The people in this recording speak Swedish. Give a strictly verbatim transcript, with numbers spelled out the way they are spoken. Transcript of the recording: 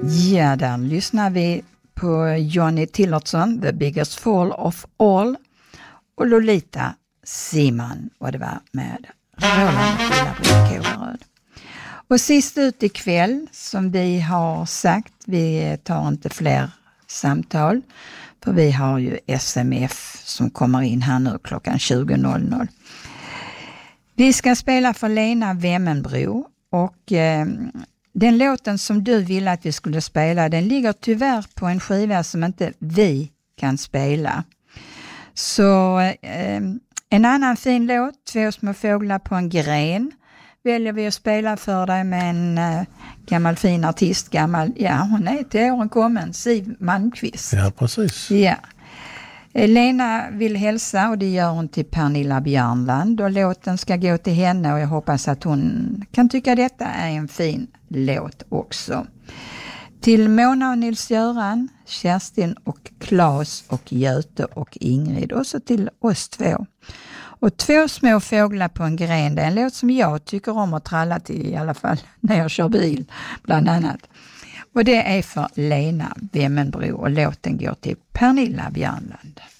Ja, där lyssnar vi på Johnny Tillerson, The Biggest Fall of All, och Lolita Simon, och det var med Roland Ulla-Britt. Och sist ut ikväll, som vi har sagt, vi tar inte fler samtal, för vi har ju S M F som kommer in här nu klockan tjugo noll noll. Vi ska spela för Lena Wemmenbro, och eh, den låten som du ville att vi skulle spela, den ligger tyvärr på en skiva som inte vi kan spela. Så eh, en annan fin låt, Två små fåglar på en gren, väljer vi att spela för dig med en äh, gammal fin artist, gammal, ja hon är till åren kommen, Siw Malmkvist. Ja, precis. Ja. Lena vill hälsa, och det gör hon till Pernilla Björnland, och låten ska gå till henne, och jag hoppas att hon kan tycka detta är en fin låt också. Till Mona och Nils-Göran, Kerstin och Claes och Göte och Ingrid, och så till oss två. Och Två små fåglar på en gren, det är en låt som jag tycker om att tralla till, i alla fall när jag kör bil bland annat. Och det är för Lena Wemmenbro, och låten går till Pernilla Björnland.